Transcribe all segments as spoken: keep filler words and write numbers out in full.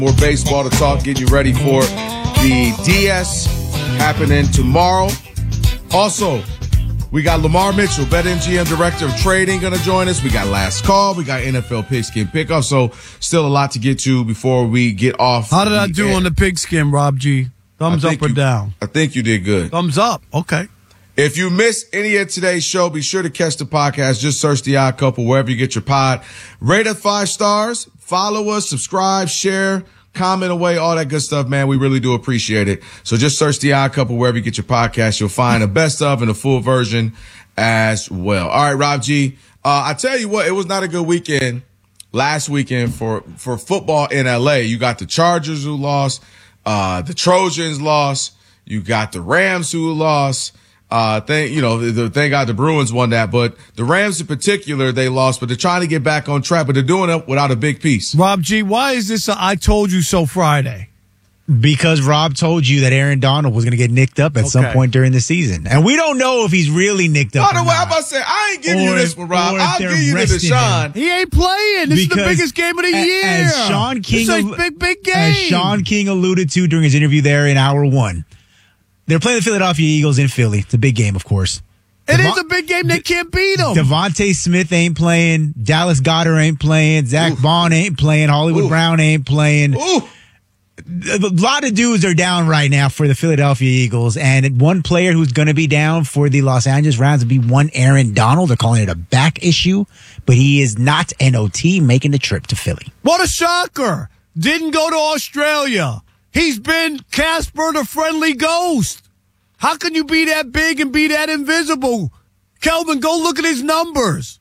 More baseball to talk, getting you ready for the D S happening tomorrow. Also, we got Lamar Mitchell, BetMGM Director of Trading, going to join us. We got Last Call. We got N F L Pigskin Pickup. So still a lot to get to before we get off. How did I do end. on the pigskin, Rob G? Thumbs up or you, down? I think you did good. Thumbs up. Okay. If you missed any of today's show, be sure to catch the podcast. Just search The Odd Couple wherever you get your pod. Rate us five stars. Follow us, subscribe, share, comment away, all that good stuff, man. We really do appreciate it. So just search The Odd Couple wherever you get your podcast. You'll find the best of and the full version as well. All right, Rob G. Uh, I tell you what, it was not a good weekend last weekend for, for football in L A. You got the Chargers who lost, uh, the Trojans lost. You got the Rams who lost. Uh, thank, you know, the, thank God the Bruins won that, but the Rams in particular, they lost, but they're trying to get back on track, but they're doing it without a big piece. Rob G, why is this a I told you so Friday? Because Rob told you that Aaron Donald was going to get nicked up at okay. some point during the season. And we don't know if he's really nicked up. By the way, I'm about to say, I ain't giving or you this one, Rob. I'll give you the Deshaun. He ain't playing. This because is the biggest game of the as, year. As Sean King, this is a big, big game. As Sean King alluded to during his interview there in hour one. They're playing the Philadelphia Eagles in Philly. It's a big game, of course. It Devon- is a big game. They can't beat them. Devontae Smith ain't playing. Dallas Goedert ain't playing. Zach Oof. Bond ain't playing. Hollywood Oof. Brown ain't playing. Oof. A lot of dudes are down right now for the Philadelphia Eagles. And one player who's going to be down for the Los Angeles Rams would be one Aaron Donald. They're calling it a back issue. But he is not N O T making the trip to Philly. What a shocker. Didn't go to Australia. He's been Casper the Friendly Ghost. How can you be that big and be that invisible? Kelvin, go look at his numbers.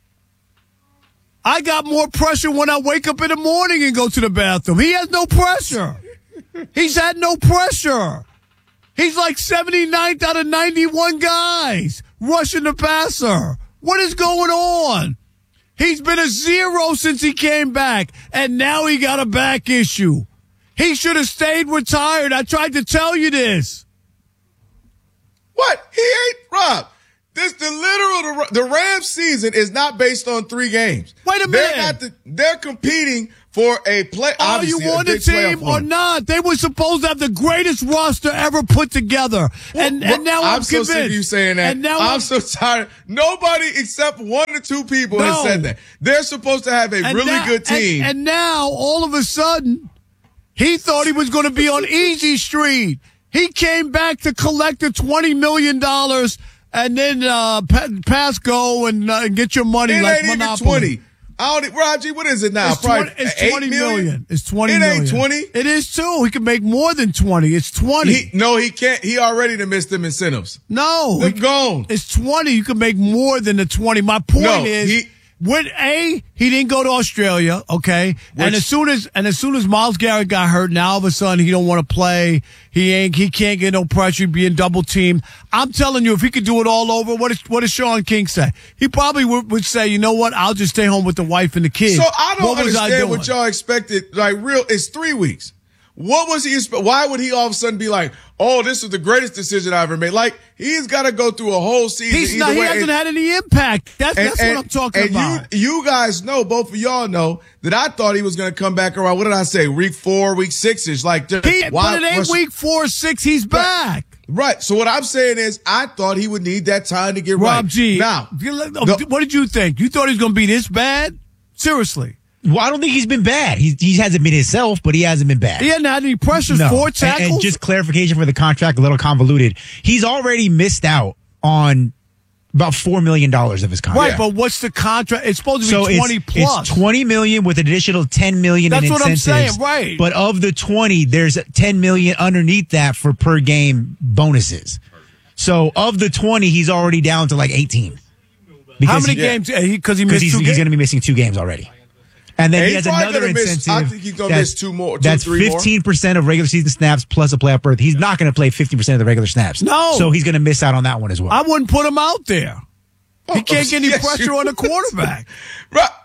I got more pressure when I wake up in the morning and go to the bathroom. He has no pressure. He's had no pressure. He's like seventy-ninth out of ninety-one guys rushing the passer. What is going on? He's been a zero since he came back, and now he got a back issue. He should have stayed retired. I tried to tell you this. What? He ain't, Rob. This the literal the, the Rams season is not based on three games. Wait a they're minute. Not the, they're competing for a play. Are you on the team or not? They were supposed to have the greatest roster ever put together, well, and and now I'm, I'm so convinced. sick of you saying that. And now I'm, I'm so tired. Nobody except one or two people no. has said that. They're supposed to have a and really now, good team. And, and now all of a sudden, he thought he was going to be on Easy Street. He came back to collect the twenty million dollars and then uh, pa- pass go and uh, get your money it like ain't Monopoly. Even twenty. I don't, Raji, what is it now? It's twenty, it's twenty million. million. It's twenty it million. It ain't twenty. It is too. He can make more than twenty. It's twenty. He, no, he can't. He already done missed them incentives. No. They're gone. It's twenty. You can make more than the twenty. My point no, is. He, When A, he didn't go to Australia, okay? Which, and as soon as and as soon as Myles Garrett got hurt, now all of a sudden he don't want to play. He ain't he can't get no pressure, being double teamed. I'm telling you, if he could do it all over, what is, what does Sean King say? He probably would, would say, you know what, I'll just stay home with the wife and the kids. So I don't what understand I what y'all expected. Like real, it's three weeks. What was he? Why would he all of a sudden be like, "Oh, this was the greatest decision I ever made"? Like he's got to go through a whole season. He's not, he way. hasn't and, had any impact. That's and, that's and, what I'm talking and about. You, you guys know, both of y'all know that I thought he was going to come back around. What did I say? Week four, week six ish. Like, he, why, but it ain't week four, six. He's back. Right. right. So what I'm saying is, I thought he would need that time to get Rob right. Rob G. Now, the, what did you think? You thought he was going to be this bad? Seriously. Well, I don't think he's been bad. He he hasn't been himself, but he hasn't been bad. He hasn't had any pressures, no. four tackles. And, and just clarification for the contract, a little convoluted. He's already missed out on about four million dollars of his contract. Right, but what's the contract? It's supposed to be so twenty it's, plus. It's twenty million with an additional ten million That's in what incentives. I'm saying, right. But of the twenty, there's ten million underneath that for per game bonuses. So of the twenty, he's already down to like eighteen. How many yeah. games? Because he, he missed he's, two he's games? going to be missing two games already. And then and he has another incentive. Miss, I think he's going to miss two more. Two, that's three fifteen percent of regular season snaps plus a playoff berth. He's not going to play fifty percent of the regular snaps. No. So he's going to miss out on that one as well. I wouldn't put him out there. He can't get any yes, pressure on the quarterback. Right.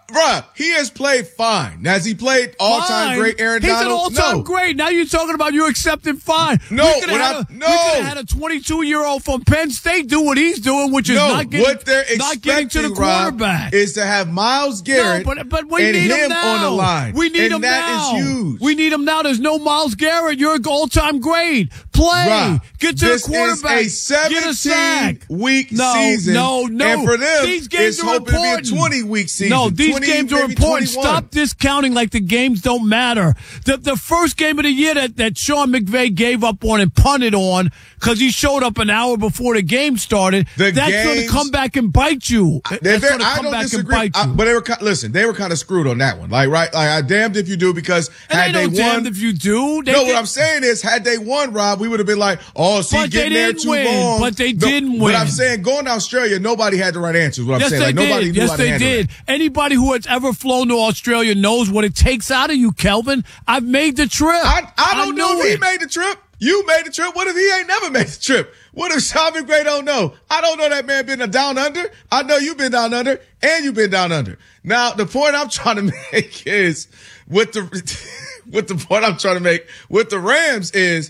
Bruh, he has played fine. Has he played all-time Fine. great Aaron He's Donald? an all-time No. great. Now you're talking about you accepting fine. No, we could when have I- had, a- no. we could have had a twenty-two-year-old from Penn State do what he's doing, which is No, not getting, what they're not getting to the expecting, Rob, quarterback. is to have Myles Garrett no, but, but we and need him him now. on the line. We need and him that now. is huge. We need him now. There's no Myles Garrett. You're an all-time great. Play. Rob, Get to this the quarterback. is a Get a sack. seventeen-week No, season. no, no. And for them, these games it's are hoping important. to be a twenty-week season. No, these twenty, games are maybe important. twenty-one. Stop discounting like the games don't matter. The the first game of the year that, that Sean McVay gave up on and punted on because he showed up an hour before the game started, The that's going to games- come back and bite you. They're That's very- going to I come don't back and disagree, bite I- you. but they were ki- listen. They were kind of screwed on that one. Like right, like I damned if you do because and had they they, know won. damned if you do. They no, did- what I'm saying is, had they won, Rob, we would have been like, oh, see, But they getting there didn't too win. long. But they No, didn't But win. I'm saying, going to Australia, nobody had the right answers. What I'm Yes, saying, they like nobody did. knew Yes, how to they handle did. it. Anybody who has ever flown to Australia knows what it takes out of you, Kelvin. I've made the trip. I, I don't know knew if he it. made the trip. You made the trip. What if he ain't never made the trip? What if Sean McVay don't know? I don't know that man been a down under. I know you've been down under, and you've been down under. Now, the point I'm trying to make is with the with the point I'm trying to make with the Rams is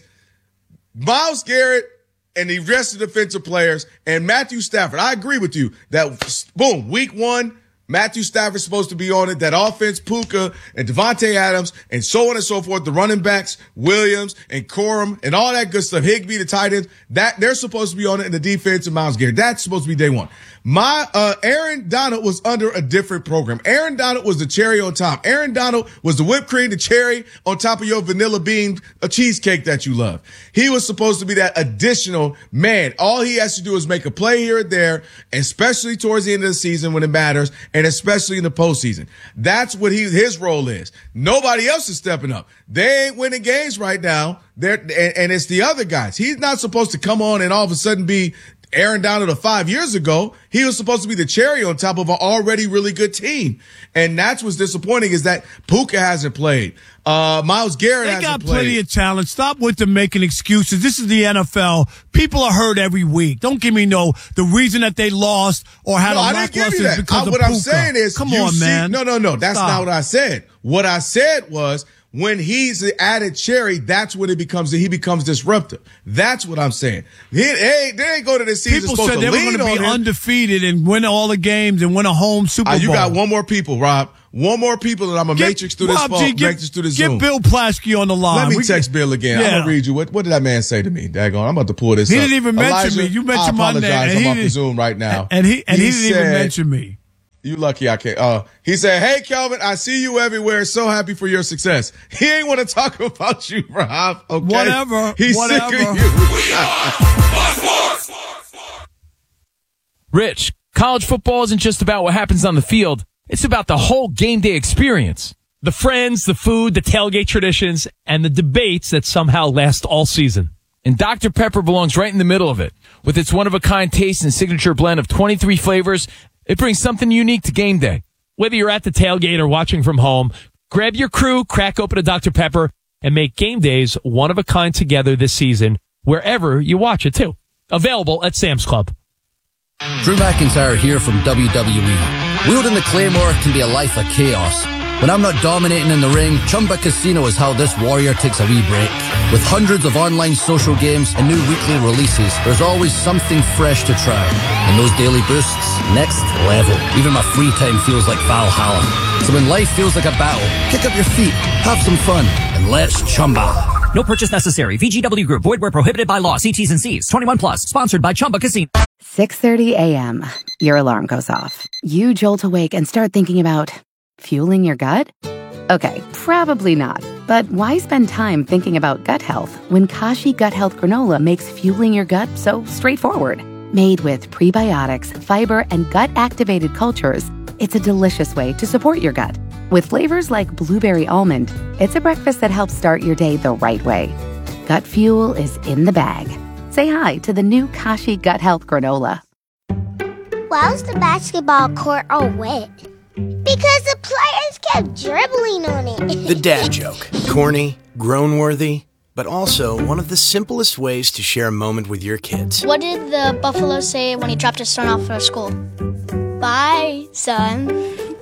Myles Garrett and the rest of the defensive players and Matthew Stafford. I agree with you that boom, week one. Matthew Stafford's supposed to be on it. That offense, Puka and Devontae Adams and so on and so forth. The running backs, Williams and Corum and all that good stuff. Higbee, the tight ends, that they're supposed to be on it. And the defense and Myles Garrett. That's supposed to be day one. My, uh, Aaron Donald was under a different program. Aaron Donald was the cherry on top. Aaron Donald was the whipped cream, the cherry on top of your vanilla bean, a cheesecake that you love. He was supposed to be that additional man. All he has to do is make a play here or there, especially towards the end of the season when it matters, and especially in the postseason. That's what he, his role is. Nobody else is stepping up. They ain't winning games right now. They're, and, and it's the other guys. He's not supposed to come on and all of a sudden be Aaron Donald of five years ago. He was supposed to be the cherry on top of an already really good team. And that's what's disappointing is that Puka hasn't played. Uh, Myles Garrett They hasn't got played. plenty of talent. Stop with them making excuses. This is the N F L. People are hurt every week. Don't give me no, the reason that they lost or had No, a I didn't give lackluster you is that. because I, of what Puka. I'm saying is, Come you on, see, man. No, no, no. That's Stop. not what I said. What I said was, when he's the added cherry, that's when it becomes, he becomes disruptive. That's what I'm saying. He, they, they ain't go to this season People supposed said to they were lean going to on be him. undefeated and win all the games and win a home Super Uh, Bowl. you got one more people, Rob. One more people, and I'm a Get- matrix through this Rob phone, G, get, matrix through this get Zoom. Bill Plaschke on the line. Let me We text get- Bill again. Yeah. I'm gonna read you. What, what did that man say to me? Daggone, I'm about to pull this He up. didn't even mention Elijah, me. You mentioned I my name, apologize. and I'm he off the didn't- Zoom right now. And he and he, didn't even said- mention me. You lucky I can't. Uh, he said, "Hey, Kelvin, I see you everywhere. So happy for your success." He ain't want to talk about you, Rob. Okay? Whatever, He's whatever. sick of you. Rich, college football isn't just about what happens on the field. It's about the whole game day experience. The friends, the food, the tailgate traditions, and the debates that somehow last all season. And Doctor Pepper belongs right in the middle of it. With its one-of-a-kind taste and signature blend of twenty-three flavors, it brings something unique to game day. Whether you're at the tailgate or watching from home, grab your crew, crack open a Doctor Pepper, and make game days one-of-a-kind together this season, wherever you watch it, too. Available at Sam's Club. Drew McIntyre here from W W E. Wielding the Claymore can be a life of chaos. When I'm not dominating in the ring, Chumba Casino is how this warrior takes a wee break. With hundreds of online social games and new weekly releases, there's always something fresh to try. And those daily boosts, next level. Even my free time feels like Valhalla. So when life feels like a battle, kick up your feet, have some fun, and let's chumba. No purchase necessary. V G W Group. Void where prohibited by law. See T's and C's. twenty-one plus. Sponsored by Chumba Casino. six thirty a.m. Your alarm goes off. You jolt awake and start thinking about fueling your gut? Okay, probably not. But why spend time thinking about gut health when Kashi Gut Health Granola makes fueling your gut so straightforward? Made with prebiotics, fiber, and gut-activated cultures, it's a delicious way to support your gut. With flavors like blueberry almond, it's a breakfast that helps start your day the right way. Gut fuel is in the bag. Say hi to the new Kashi Gut Health Granola. Why was the basketball court all wet? Because the players kept dribbling on it. The dad joke. Corny, groan-worthy, but also one of the simplest ways to share a moment with your kids. What did the buffalo say when he dropped his son off for school? Bye, son.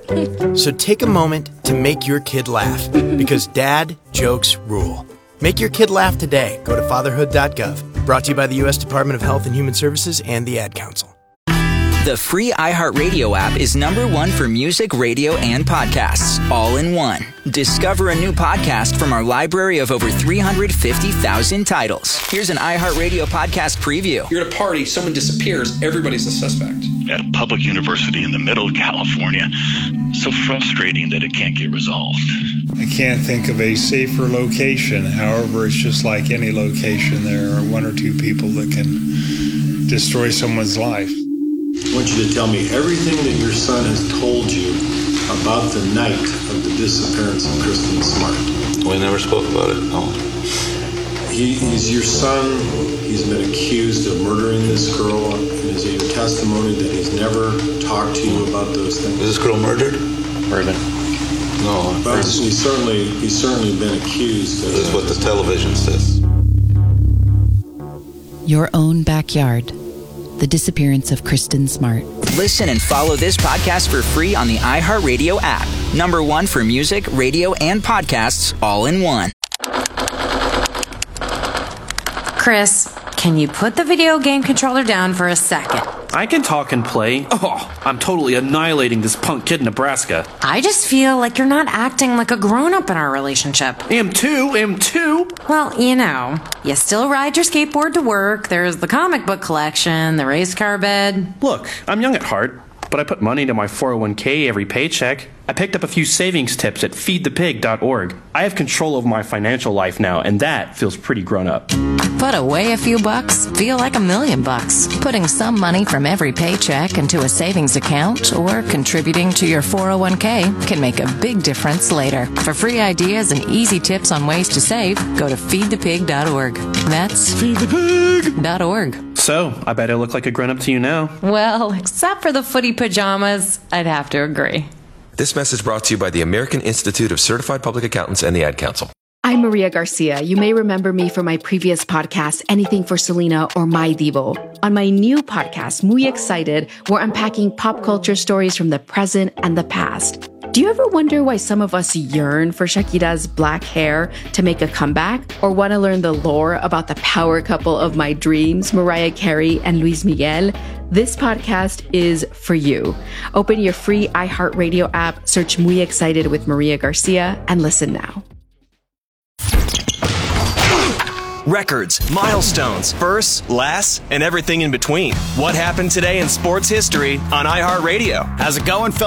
So take a moment to make your kid laugh, because dad jokes rule. Make your kid laugh today. Go to fatherhood dot gov. Brought to you by the U S Department of Health and Human Services and the Ad Council. The free iHeartRadio app is number one for music, radio, and podcasts, all in one. Discover a new podcast from our library of over three hundred fifty thousand titles. Here's an iHeartRadio podcast preview. You're at a party, someone disappears, everybody's a suspect. At a public university in the middle of California. So frustrating that it can't get resolved. I can't think of a safer location. However, it's just like any location. There are one or two people that can destroy someone's life. I want you to tell me everything that your son has told you about the night of the disappearance of Kristen Smart. We never spoke about it, no. He, he's your son. He's been accused of murdering this girl. And is it your testimony that he's never talked to you about those things? Is this girl murdered? Murdered. No. But he's certainly, he's certainly been accused. Of, this is what the television says. Your own backyard. The disappearance of Kristen Smart. Listen and follow this podcast for free on the iHeartRadio app. Number one for music, radio, and podcasts, all in one. Chris, can you put the video game controller down for a second? I can talk and play. Oh, I'm totally annihilating this punk kid in Nebraska. I just feel like you're not acting like a grown-up in our relationship. Am too, am too. Well, you know, you still ride your skateboard to work, there's the comic book collection, the race car bed. Look, I'm young at heart, but I put money into my four oh one k every paycheck. I picked up a few savings tips at feed the pig dot org. I have control over my financial life now, and that feels pretty grown up. Put away a few bucks, feel like a million bucks. Putting some money from every paycheck into a savings account or contributing to your four oh one k can make a big difference later. For free ideas and easy tips on ways to save, go to feed the pig dot org. That's feed the pig dot org. So, I bet I look like a grown-up to you now. Well, except for the footy pajamas, I'd have to agree. This message brought to you by the American Institute of Certified Public Accountants and the Ad Council. I'm Maria Garcia. You may remember me from my previous podcast, Anything for Selena or My Divo. On my new podcast, Muy Excited, we're unpacking pop culture stories from the present and the past. Do you ever wonder why some of us yearn for Shakira's black hair to make a comeback? Or want to learn the lore about the power couple of my dreams, Mariah Carey and Luis Miguel? This podcast is for you. Open your free iHeartRadio app, search Muy Excited with Maria Garcia, and listen now. Records, milestones, firsts, lasts, and everything in between. What happened today in sports history on iHeartRadio? How's it going, fellas?